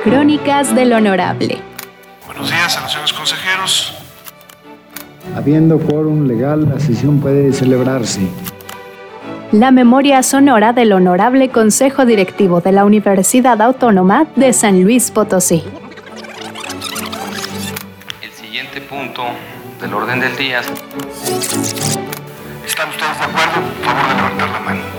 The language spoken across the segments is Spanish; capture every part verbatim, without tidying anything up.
Crónicas del Honorable. Buenos días a los señores consejeros. Habiendo quórum legal, la sesión puede celebrarse. La memoria sonora del Honorable Consejo Directivo de la Universidad Autónoma de San Luis Potosí. El siguiente punto del orden del día. ¿Están ustedes de acuerdo? Por favor de levantar la mano.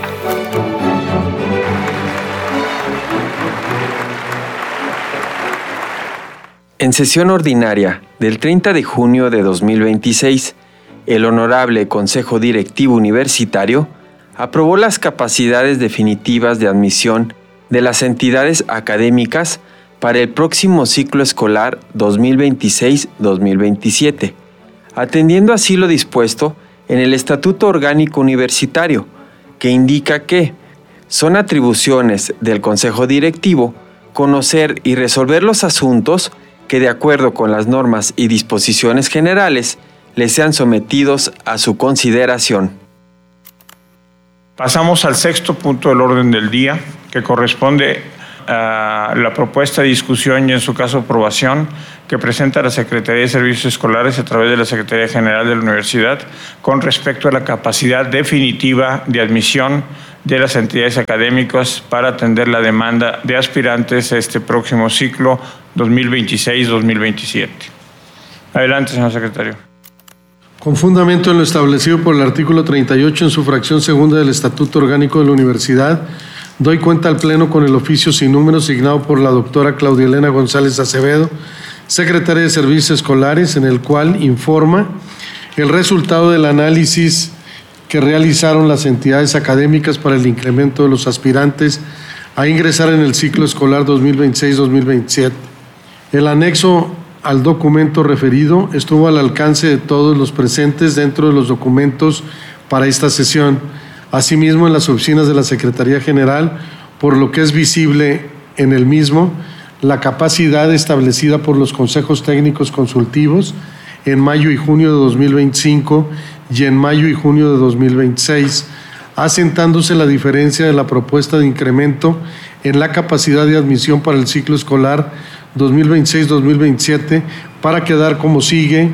En sesión ordinaria del treinta de junio de dos mil veintiséis, el Honorable Consejo Directivo Universitario aprobó las capacidades definitivas de admisión de las entidades académicas para el próximo ciclo escolar dos mil veintiséis dos mil veintisiete, atendiendo así lo dispuesto en el Estatuto Orgánico Universitario, que indica que son atribuciones del Consejo Directivo conocer y resolver los asuntos que, de acuerdo con las normas y disposiciones generales, les sean sometidos a su consideración. Pasamos al sexto punto del orden del día, que corresponde a la propuesta de discusión y, en su caso, aprobación que presenta la Secretaría de Servicios Escolares a través de la Secretaría General de la Universidad con respecto a la capacidad definitiva de admisión de las entidades académicas para atender la demanda de aspirantes a este próximo ciclo dos mil veintiséis dos mil veintisiete. Adelante, señor secretario. Con fundamento en lo establecido por el artículo treinta y ocho en su fracción segunda del Estatuto Orgánico de la Universidad, doy cuenta al Pleno con el oficio sin número signado por la doctora Claudia Elena González Acevedo, secretaria de Servicios Escolares, en el cual informa el resultado del análisis que realizaron las entidades académicas para el incremento de los aspirantes a ingresar en el ciclo escolar dos mil veintiséis dos mil veintisiete. El anexo al documento referido estuvo al alcance de todos los presentes dentro de los documentos para esta sesión, asimismo en las oficinas de la Secretaría General, por lo que es visible en el mismo la capacidad establecida por los consejos técnicos consultivos en mayo y junio de dos mil veinticinco y en mayo y junio de dos mil veintiséis, asentándose la diferencia de la propuesta de incremento en la capacidad de admisión para el ciclo escolar dos mil veintiséis dos mil veintisiete para quedar como sigue.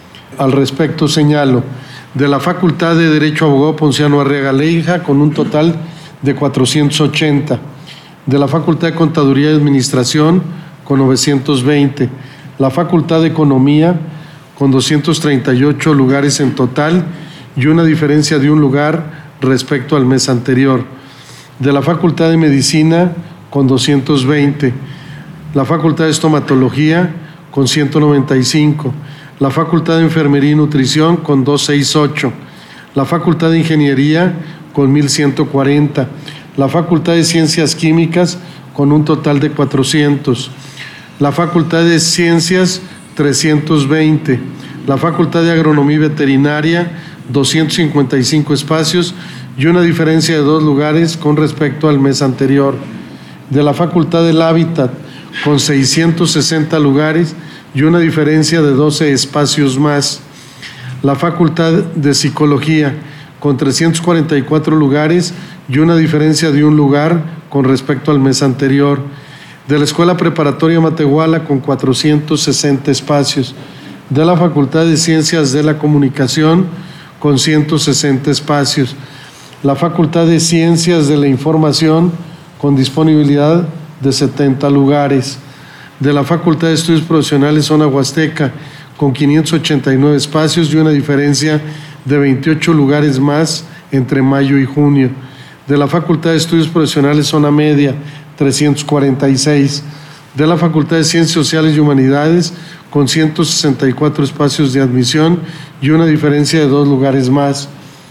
Al respecto señalo: de la Facultad de Derecho Abogado Ponciano Arriaga Leija con un total de cuatrocientos ochenta, de la Facultad de Contaduría y Administración con novecientos veinte, la Facultad de Economía con doscientos treinta y ocho lugares en total y una diferencia de un lugar respecto al mes anterior, de la Facultad de Medicina con doscientos veinte, la Facultad de Estomatología con ciento noventa y cinco, la Facultad de Enfermería y Nutrición con doscientos sesenta y ocho, la Facultad de Ingeniería con mil ciento cuarenta, la Facultad de Ciencias Químicas con un total de cuatrocientos, la Facultad de Ciencias trescientos veinte, la Facultad de Agronomía y Veterinaria doscientos cincuenta y cinco espacios y una diferencia de dos lugares con respecto al mes anterior, de la Facultad del Hábitat con seiscientos sesenta lugares y una diferencia de doce espacios más, la Facultad de Psicología con trescientos cuarenta y cuatro lugares y una diferencia de un lugar con respecto al mes anterior, de la Escuela Preparatoria Matehuala con cuatrocientos sesenta espacios, de la Facultad de Ciencias de la Comunicación con ciento sesenta espacios, la Facultad de Ciencias de la Información con disponibilidad de setenta lugares, de la Facultad de Estudios Profesionales Zona Huasteca con quinientos ochenta y nueve espacios y una diferencia de veintiocho lugares más entre mayo y junio, de la Facultad de Estudios Profesionales Zona Media trescientos cuarenta y seis, de la Facultad de Ciencias Sociales y Humanidades con ciento sesenta y cuatro espacios de admisión y una diferencia de dos lugares más,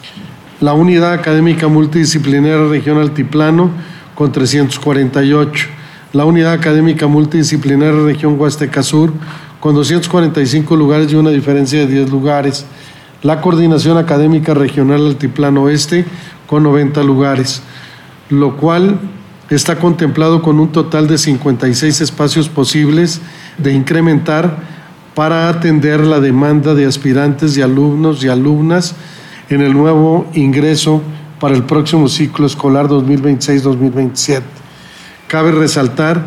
la Unidad Académica Multidisciplinaria Región Altiplano con trescientos cuarenta y ocho, la Unidad Académica Multidisciplinaria Región Huasteca Sur con doscientos cuarenta y cinco lugares y una diferencia de diez lugares, la Coordinación Académica Regional Altiplano Oeste con noventa lugares, lo cual está contemplado con un total de cincuenta y seis espacios posibles de incrementar para atender la demanda de aspirantes y alumnos y alumnas en el nuevo ingreso para el próximo ciclo escolar dos mil veintiséis dos mil veintisiete. Cabe resaltar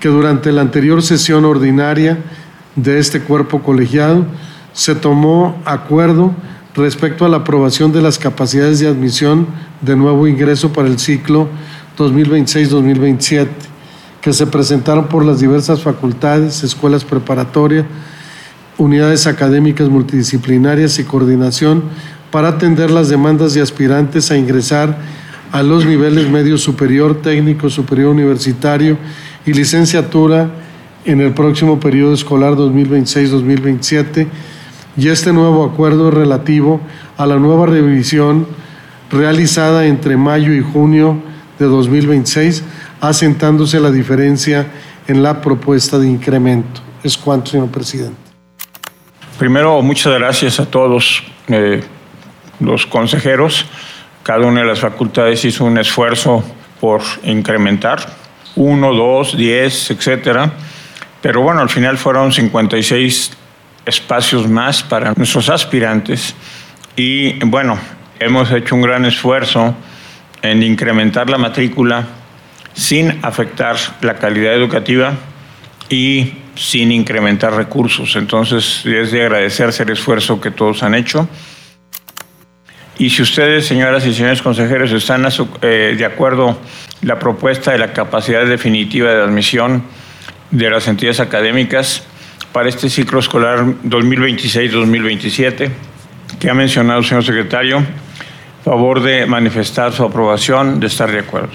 que durante la anterior sesión ordinaria de este cuerpo colegiado se tomó acuerdo respecto a la aprobación de las capacidades de admisión de nuevo ingreso para el ciclo dos mil veintiséis dos mil veintisiete, que se presentaron por las diversas facultades, escuelas preparatorias, unidades académicas multidisciplinarias y coordinación para atender las demandas de aspirantes a ingresar a los niveles medio superior, técnico superior universitario y licenciatura en el próximo periodo escolar dos mil veintiséis dos mil veintisiete, y este nuevo acuerdo es relativo a la nueva revisión realizada entre mayo y junio de dos mil veintiséis, asentándose la diferencia en la propuesta de incremento. Es cuanto, señor presidente. Primero, muchas gracias a todos eh, los consejeros. Cada una de las facultades hizo un esfuerzo por incrementar, uno, dos, diez, etcétera. Pero bueno, al final fueron cincuenta y seis espacios más para nuestros aspirantes y bueno, hemos hecho un gran esfuerzo en incrementar la matrícula sin afectar la calidad educativa y sin incrementar recursos. Entonces, es de agradecerse el esfuerzo que todos han hecho. Y si ustedes, señoras y señores consejeros, están a su, eh, de acuerdo la propuesta de la capacidad definitiva de admisión de las entidades académicas para este ciclo escolar dos mil veintiséis dos mil veintisiete, que ha mencionado el señor secretario, favor de manifestar su aprobación, de estar de acuerdo.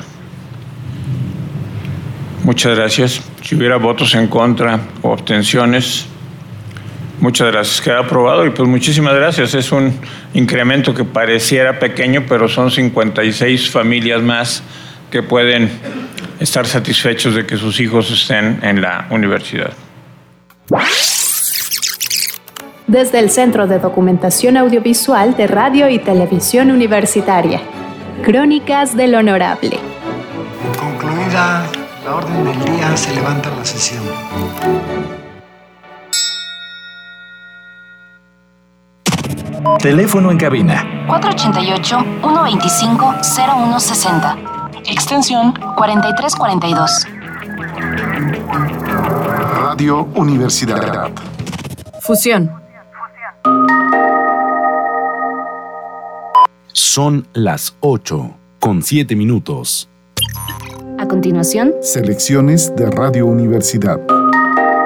Muchas gracias. Si hubiera votos en contra o abstenciones, muchas gracias. Queda aprobado y pues muchísimas gracias. Es un incremento que pareciera pequeño, pero son cincuenta y seis familias más que pueden estar satisfechos de que sus hijos estén en la universidad. Desde el Centro de Documentación Audiovisual de Radio y Televisión Universitaria, Crónicas del Honorable. Concluida la orden del día, se levanta la sesión. Teléfono en cabina. cuatro ochenta y ocho, ciento veinticinco, cero uno sesenta. Extensión cuarenta y tres cuarenta y dos. Radio Universidad. Fusión. Son las ocho con siete minutos. A continuación, Selecciones de Radio Universidad.